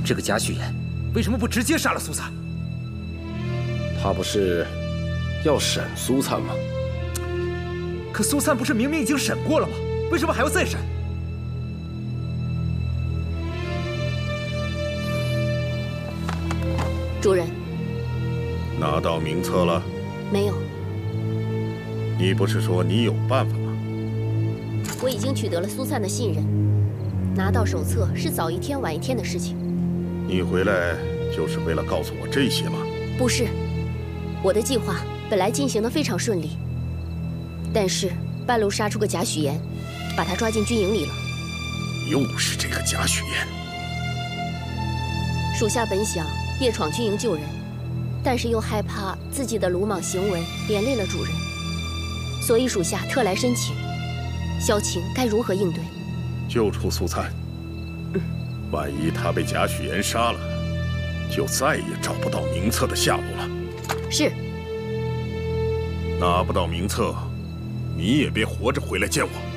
这个贾诩言为什么不直接杀了苏灿？ 他不是要审苏灿吗？ 可苏灿不是明明已经审过了吗？为什么还要再审？ 主人， 拿到名册了？ 没有。 你不是说你有办法吗？ 我已经取得了苏灿的信任，拿到手册是早一天晚一天的事情。 你回来就是为了告诉我这些吗？ 不是，我的计划本来进行得非常顺利，但是半路杀出个贾诩言，把他抓进军营里了。 又是这个贾诩言。 属下本想夜闯军营救人，但是又害怕自己的鲁莽行为连累了主人，所以属下特来申请，萧晴该如何应对？ 救出苏灿。万一他被贾诩言杀了，就再也找不到名册的下落了。 是。 拿不到名册，你也别活着回来见我。